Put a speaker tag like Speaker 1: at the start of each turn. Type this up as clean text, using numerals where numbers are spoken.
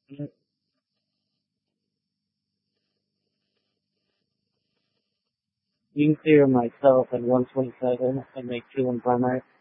Speaker 1: Mm, You can clear myself at 127 and make two in primary.